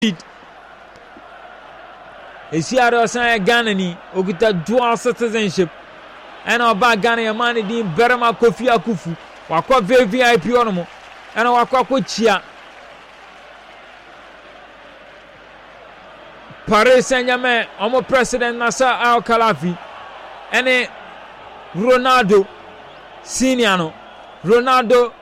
Esiaro san Ghana ni okuta dual citizenship and oba Ghana ya man di Berama Kofi Akufu wakwa VIP onomo and wakwa ko chia Paris Saint-Germain omo president Nasser Al-Khelaifi ene Ronaldo senior no Ronaldo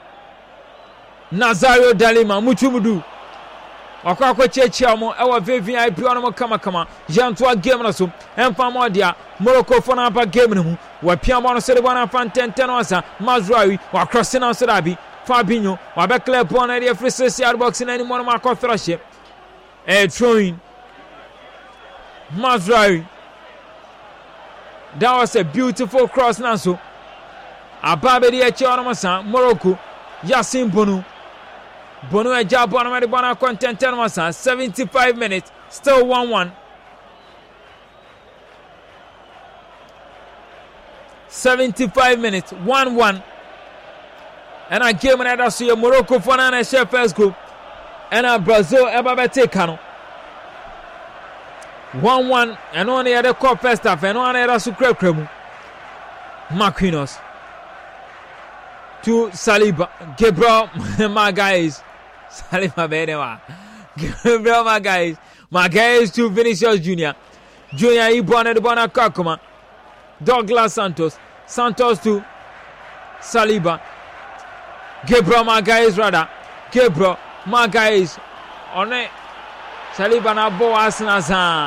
Nazario Dalima Muchumudu wakwa ko chechia mo ewa VIP onomo kama jantoa game na so emfa mo dia Morocco fona pa game no mu wa piamo no se de bona fan 10 onsa Mazraoui wa cross na so dabi Fabinho wa be clear ball na dey free social box na ni mo ma ko throshe throwing Mazraoui. That was a beautiful cross now so ababedi eche onomo san Morocco Yassine Bonu eja bona ma de bona content onsa 75 minutes still 1-1. 75 minutes 1-1 and a game na that so Morocco for na share first goal and Brazil eba be take no 1-1 and on the other cup first half and on the other sukremu Marquinhos to Saliba Gabriel Magalhaes Saliba bedewa Gabriel Magalhaes to Vinicius Junior Ibona de bona Kakuma Douglas Santos to Saliba Gabriel Magalhaes one Saliba na bo asna sa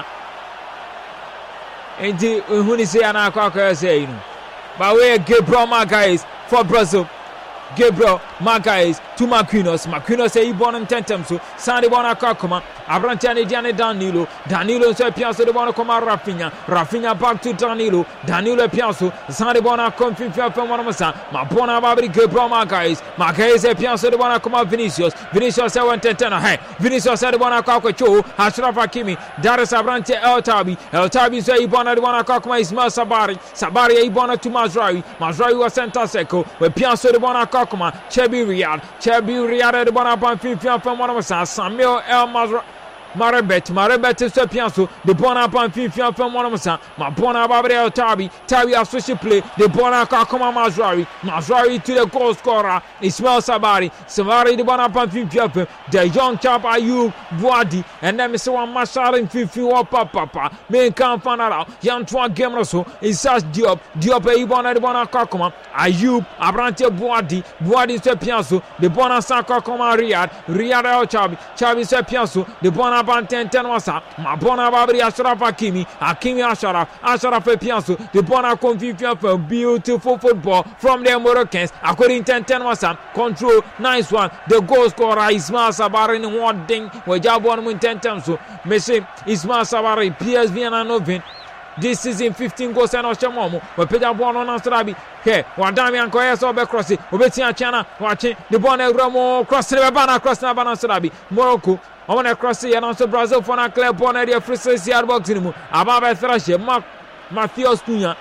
enti huni se ana akwa say you know but we Gabriel Magalhaes for Brazil Gabriel Magalhaes to Marquinhos say Ibon tentem so Sandi bona Kakuma Abrantiane Diane Danilo so Piazza de bona koma Rafinha back to Danilo Piazza Sandi bona confirm from one masa Mabona babri Gabriel Magalhaes Piazza de bona koma Vinicius say one tentena hey Vinicius de bona Kakwa Ashraf Hakimi Daris Abrante El Tabi say Ibona de bona Kakuma Ismail Sabari Ibona to Mazraoui was center circle with Piazza de bona Kakuma Chebi Riyad de bona confirm from one masa Samuel El Marebet so Pianso the bona pan fifian from one masa Mabona Babri Tabi associate play the bona Kakuma Mazraoui to the goal scorer Ismail Sabari the bona pan fifian the young chap Ayoub Boadi and then Mr. One Mashar in fifian papa me can find out Yantoa game so Isas Diop Ibona the bona Kakuma Ayoub Abrante Boadi so Pianso the bona Kakuma Riyad El Chabi so Pianso the bona Banten wasa Mabona Babri Ashraf Hakimi Ashraf Pianso the bona confusion for beautiful football from the Moroccans according to 10 wasa control nice one the goal scorer Ismail Sabari in one ding we jabon mun 10 so Messi Ismail Sabari PSV and Novin this season 15 goals and Oshamomo we pay that ball on Strabi here Wadami and Koya so be cross it obetia chana watching the ball Ramo cross the bana Strabi Morocco I want to cross it and also Brazil for a clear ball area free yard box in the moon. Ababa Thrashe, Matheus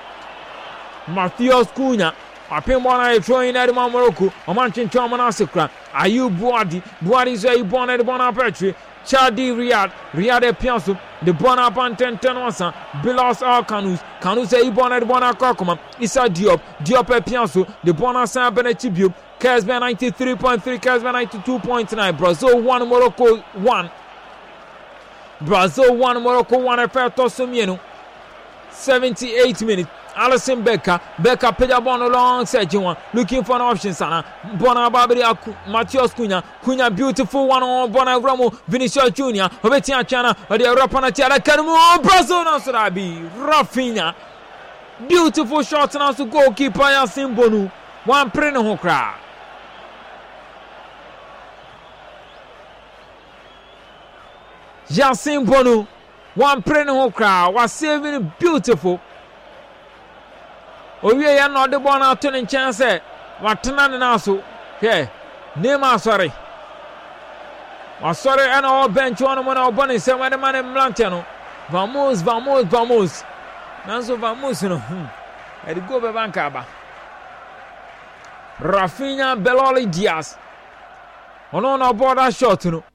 Cunha. A pin one throwing at Morocco. A manching Chomana Sikra. Ayoub Boadi say born at Bonaparte. Chadi Riyad Pianso. The Bonaparte 10 wasa. Bilos all Canus say born at Bonacocoma. Issa Diop Pianso. The Bonasa Benetibu. Casper 93.3, Casper 92.9. Brazil 1, Morocco 1. Brazil 1, Morocco 1. Efeto Sumienu. 78 minutes. Alisson Becker Pedabon alongside you looking for an option sana. Bona Babri Matheus Cunha beautiful one on Bona Ramo Vinicius Junior Obetia Chana or the Rapana Tiara Kanu Brazil Nasrabi Rafinha beautiful shot now to goalkeeper Yassine Bonu one preno hokra. Yassine Bonu one preno hokra was saving beautiful. Owie ya no de ball na to ne chance watena ne na so he Neymar sorry and all bench one mo na obone se we de man mlante no vamos nanso vamos no e go be banka ba Rafinha Beloli Diaz ono na border shot no